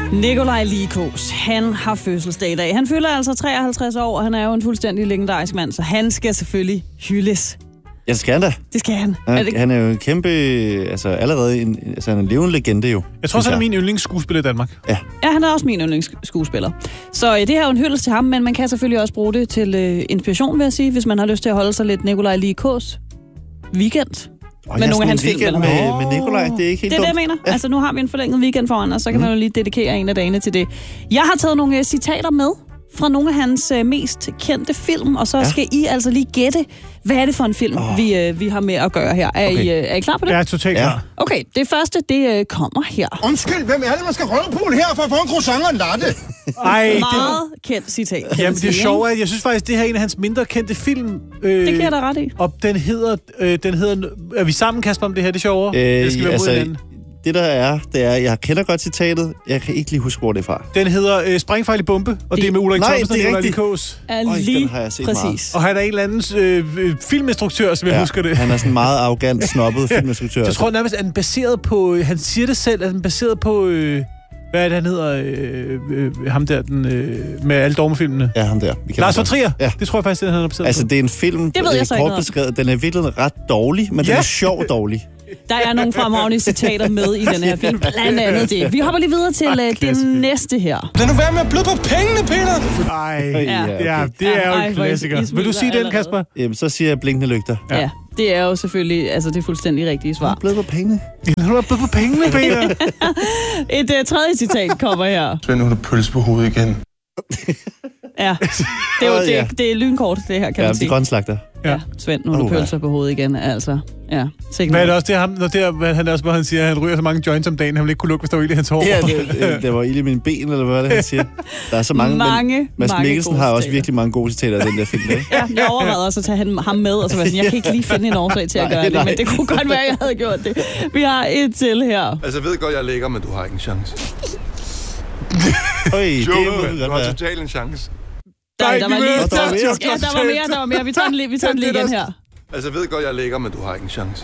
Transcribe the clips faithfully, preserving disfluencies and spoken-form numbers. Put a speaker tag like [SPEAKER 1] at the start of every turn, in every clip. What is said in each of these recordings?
[SPEAKER 1] Nikolaj Likos, han har fødselsdag i dag. Han fylder altså treoghalvtreds år, og han er jo en fuldstændig legendarisk mand, så han skal selvfølgelig hyldes.
[SPEAKER 2] Ja, det skal han da.
[SPEAKER 1] Det skal han.
[SPEAKER 2] Han
[SPEAKER 1] er,
[SPEAKER 2] er,
[SPEAKER 1] det...
[SPEAKER 2] han er jo en kæmpe, altså allerede en, altså en levende legende jo.
[SPEAKER 3] Jeg tror også, han er min yndlingsskuespiller i Danmark.
[SPEAKER 2] Ja.
[SPEAKER 1] Ja, han er også min yndlingsskuespiller. Så øh, det her er jo en hyldest til ham, men man kan selvfølgelig også bruge det til øh, inspiration, vil jeg sige, hvis man har lyst til at holde sig lidt Nikolaj Likos weekend.
[SPEAKER 2] Og
[SPEAKER 1] med nogle af hans
[SPEAKER 2] film.
[SPEAKER 1] Med,
[SPEAKER 2] med Nikolaj, det er ikke helt
[SPEAKER 1] Det er
[SPEAKER 2] dumt.
[SPEAKER 1] det, jeg mener.
[SPEAKER 2] Ja.
[SPEAKER 1] Altså, nu har vi en forlænget weekend foran, og så kan mm. man jo lige dedikere en af dagene til det. Jeg har taget nogle uh, citater med fra nogle af hans uh, mest kendte film, og så ja. skal I altså lige gætte, hvad er det for en film, oh. vi, uh, vi har med at gøre her. Er, okay. I, uh, er I klar på det?
[SPEAKER 3] Ja, totalt klar.
[SPEAKER 2] Ja.
[SPEAKER 1] Okay, det første, det uh, kommer her.
[SPEAKER 4] Undskyld, hvem er det, man skal røvpule her for at få en croissant og en latte?
[SPEAKER 3] Ej, det
[SPEAKER 1] Meget kendt citat.
[SPEAKER 3] Jamen, det er sjovt, at jeg synes faktisk, det her er en af hans mindre kendte film.
[SPEAKER 1] Øh, det kan jeg da ret i.
[SPEAKER 3] Og den hedder, øh, den hedder... Er vi sammen, Kasper, om det her? Det er sjovere?
[SPEAKER 2] Øh,
[SPEAKER 3] det skal være
[SPEAKER 2] altså,
[SPEAKER 3] mod
[SPEAKER 2] det der er, det er, jeg kender godt citatet, jeg kan ikke lige huske, hvor det er fra.
[SPEAKER 3] Den hedder øh, Sprængfarlig bombe, og det, det er med Ulrik Thomsen og Nikolaj Likos.
[SPEAKER 1] Er lige præcis.
[SPEAKER 2] Meget.
[SPEAKER 3] Og han er en eller anden øh, filminstruktør, som jeg
[SPEAKER 2] ja,
[SPEAKER 3] husker det.
[SPEAKER 2] Han er sådan meget arrogant, snobbet filminstruktør.
[SPEAKER 3] Jeg tror nærmest, at den baseret på... Han siger det selv, at den baseret på... Øh, hvad er det, han hedder? Øh, øh, ham der, den, øh, med alle dogmefilmene.
[SPEAKER 2] Ja, ham der.
[SPEAKER 3] Lars von Trier.
[SPEAKER 2] Ja.
[SPEAKER 3] Det tror jeg faktisk, det han er baseret
[SPEAKER 2] altså,
[SPEAKER 3] på.
[SPEAKER 2] det er en film,
[SPEAKER 1] det ved jeg så
[SPEAKER 2] kort beskrevet. Den er virkelig ret dårlig, men ja. den er sjov dårlig.
[SPEAKER 1] Der er nogle fremragende citater med i den her film. Blandt andet det. Vi hopper lige videre til uh, det næste her.
[SPEAKER 4] Lad nu være med at bløde på pengene, Peter!
[SPEAKER 3] Ej,
[SPEAKER 2] ja,
[SPEAKER 3] ja, okay. ja, det er jo en klassiker. Vil du sige den, Kasper?
[SPEAKER 2] Jamen, så siger jeg blinkende lygter.
[SPEAKER 1] Ja. ja, det er jo selvfølgelig altså det fuldstændig rigtige svar.
[SPEAKER 2] Blød på pengene.
[SPEAKER 3] Nu er blød på pengene, Peter.
[SPEAKER 1] Et uh, tredje citat kommer her.
[SPEAKER 4] Svend, nu er der pølse på hovedet igen.
[SPEAKER 1] Ja, det er jo det, det er lynkort, det her, kan
[SPEAKER 2] ja,
[SPEAKER 1] man sige.
[SPEAKER 2] Ja, det er grønslagter.
[SPEAKER 1] Ja, Svend, nu er du uh, pølser ja. på hovedet igen, altså. Ja,
[SPEAKER 3] sikkert. Hvad er det også, det er ham, når det er, hvad han også, hvor han siger, at han ryger så mange joints om dagen, han vil ikke kunne lukke, hvis der var ild i hans hår.
[SPEAKER 2] Ja, det, det, det var ild i mine ben, eller hvad er det, han siger. Der er så mange,
[SPEAKER 1] mange
[SPEAKER 2] men Mads Mikkelsen har også virkelig mange gode citater af den der film. Ikke?
[SPEAKER 1] Ja, jeg overvejede også at tage ham med, og så var sådan, jeg kan ikke lige finde en årsag til at gøre nej, det, nej. men det kunne godt være, at jeg havde gjort det. Vi har et til her.
[SPEAKER 4] Altså, jeg ved godt, jeg er lækker, men du har ikke en chance.
[SPEAKER 2] Øj, det
[SPEAKER 4] er du har totalt en chance.
[SPEAKER 1] Nej, der var lige... Ja, der var mere, der var mere. Vi tager den lige, vi tager den lige igen her.
[SPEAKER 4] Altså, jeg ved godt, jeg er lækker, men du har ikke en chance.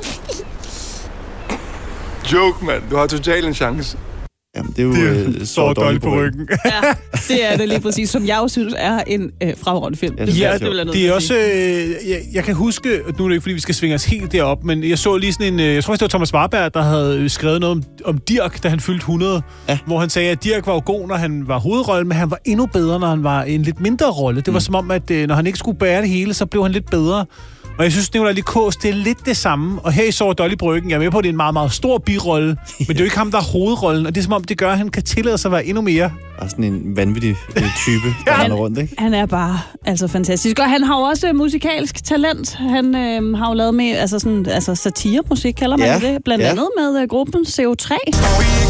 [SPEAKER 4] Joke, mand. Du har totalt en chance.
[SPEAKER 2] Jamen, det er jo det er, øh, så dårligt på ryggen.
[SPEAKER 1] Ja, det er det lige præcis, som jeg jo synes er en øh, fremragende film.
[SPEAKER 3] Det, ja, det, det er også... Øh, jeg, jeg kan huske, nu er det ikke, fordi vi skal svinge os helt derop, men jeg så lige sådan en... Øh, jeg tror, det var Thomas Warberg, der havde skrevet noget om, om Dirch, da han fyldte hundrede. Ja. Hvor han sagde, at Dirch var jo god, når han var hovedrollen, men han var endnu bedre, når han var en lidt mindre rolle. Det var mm. som om, at øh, når han ikke skulle bære det hele, så blev han lidt bedre. Og jeg synes, Nikolaj Likos, det er lidt det samme. Og her i Sår Dolly Bryggen, jeg er med på, at det er en meget, meget stor birolle. Men det er jo ikke ham, der er hovedrollen. Og det er som om, det gør, at han kan tillade sig at være endnu mere.
[SPEAKER 2] Og sådan en vanvittig type, der
[SPEAKER 1] han,
[SPEAKER 2] er rundt, ikke?
[SPEAKER 1] Han er bare altså fantastisk. Og han har jo også musikalsk talent. Han øh, har jo lavet med altså sådan, altså satiremusik, kalder man ja, det. Blandt ja. andet med uh, gruppen C O tre.